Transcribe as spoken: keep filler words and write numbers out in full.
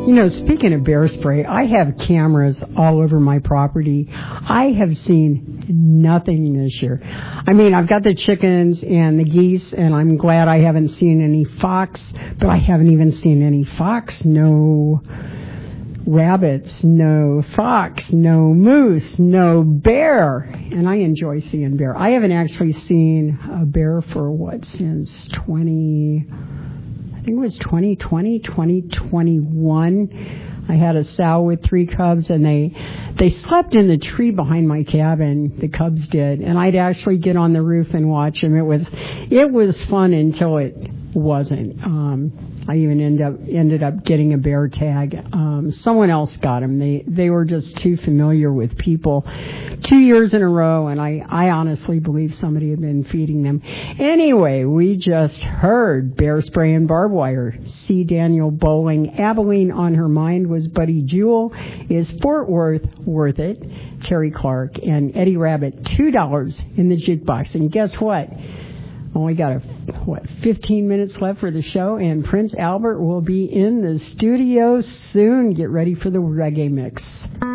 You know, speaking of bear spray, I have cameras all over my property. I have seen nothing this year. I mean, I've got the chickens and the geese, and I'm glad I haven't seen any fox, but I haven't even seen any fox, no rabbits, no fox, no moose, no bear. And I enjoy seeing bear. I haven't actually seen a bear for what, since twenty... I think it was twenty twenty, twenty twenty-one. I had a sow with three cubs, and they they slept in the tree behind my cabin. The cubs did, and I'd actually get on the roof and watch them. It was it was fun until it wasn't. Um, I even end up ended up getting a bear tag. Um, someone else got them. They they were just too familiar with people. Two years in a row, and I, I honestly believe somebody had been feeding them. Anyway, we just heard Bear Spray and Barbed Wire. C. Daniel Bowling. Abilene on her mind was Buddy Jewell. Is Fort Worth worth it? Terry Clark and Eddie Rabbit. Two dollars in the jukebox. And guess what? Only got a, what, fifteen minutes left for the show, and Prince Albert will be in the studio soon. Get ready for the reggae mix.